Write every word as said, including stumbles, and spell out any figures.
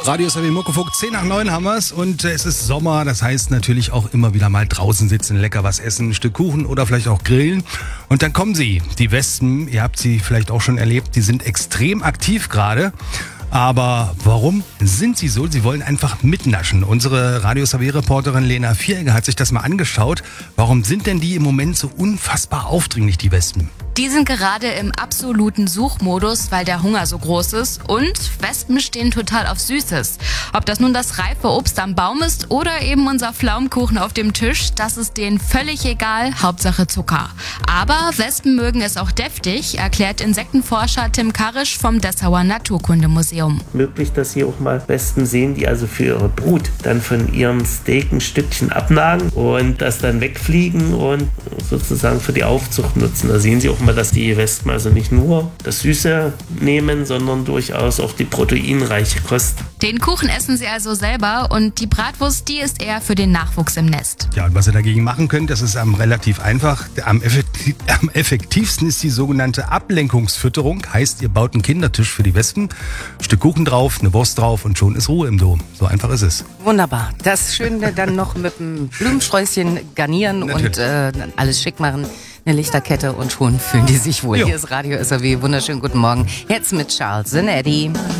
Radio S R W Muckefuck, zehn nach neun haben wir's und es ist Sommer, das heißt natürlich auch immer wieder mal draußen sitzen, lecker was essen, ein Stück Kuchen oder vielleicht auch grillen. Und dann kommen sie, die Wespen, ihr habt sie vielleicht auch schon erlebt, die sind extrem aktiv gerade. Aber warum sind sie so? Sie wollen einfach mitnaschen. Unsere Radio S R W-Reporterin Lena Vieregger hat sich das mal angeschaut. Warum sind denn die im Moment so unfassbar aufdringlich, die Wespen? Die sind gerade im absoluten Suchmodus, weil der Hunger so groß ist. Und Wespen stehen total auf Süßes. Ob das nun das reife Obst am Baum ist oder eben unser Pflaumenkuchen auf dem Tisch, das ist denen völlig egal, Hauptsache Zucker. Aber Wespen mögen es auch deftig, erklärt Insektenforscher Tim Karisch vom Dessauer Naturkundemuseum. Möglich, dass Sie auch mal Wespen sehen, die also für ihre Brut dann von ihren Steak ein Stückchen abnagen und das dann wegfliegen und sozusagen für die Aufzucht nutzen. Da sehen Sie auch mal, dass die Wespen also nicht nur das Süße nehmen, sondern durchaus auch die proteinreiche Kost. Den Kuchen essen sie also selber und die Bratwurst, die ist eher für den Nachwuchs im Nest. Ja, und was ihr dagegen machen könnt, das ist ähm, relativ einfach. Am, effektiv, am effektivsten ist die sogenannte Ablenkungsfütterung. Heißt, ihr baut einen Kindertisch für die Wespen, ein Stück Kuchen drauf, eine Wurst drauf und schon ist Ruhe im Dom. So einfach ist es. Wunderbar. Das Schöne dann noch mit einem Blumensträußchen garnieren Natürlich. und äh, alles schick machen. Eine Lichterkette und schon fühlen die sich wohl. Jo. Hier ist Radio S R W. Wunderschönen guten Morgen. Jetzt mit Charles Zanetti.